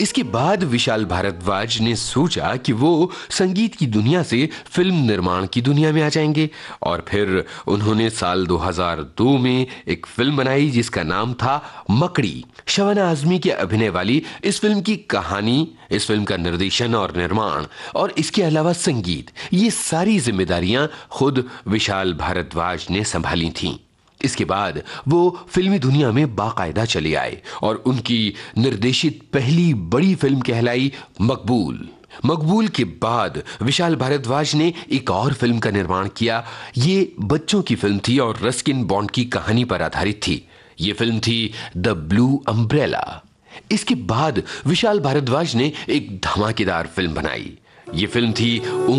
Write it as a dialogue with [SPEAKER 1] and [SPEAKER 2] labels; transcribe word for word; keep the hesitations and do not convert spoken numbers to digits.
[SPEAKER 1] इसके बाद विशाल भारद्वाज ने सोचा कि वो संगीत की दुनिया से फिल्म निर्माण की दुनिया में आ जाएंगे और फिर उन्होंने साल दो हज़ार दो में एक फिल्म बनाई जिसका नाम था मकड़ी। शबाना आजमी के अभिनय वाली इस फिल्म की कहानी, इस फिल्म का निर्देशन और निर्माण और इसके अलावा संगीत, ये सारी जिम्मेदारियां खुद विशाल भारद्वाज ने संभाली थीं। इसके बाद वो फिल्मी दुनिया में बाकायदा चले आए और उनकी निर्देशित पहली बड़ी फिल्म कहलाई मकबूल। मकबूल के बाद विशाल भारद्वाज ने एक और फिल्म का निर्माण किया। ये बच्चों की फिल्म थी और रस्किन बॉन्ड की कहानी पर आधारित थी। ये फिल्म थी द ब्लू अम्ब्रेला। इसके बाद विशाल भारद्वाज ने एक धमाकेदार फिल्म बनाई। ये फिल्म थी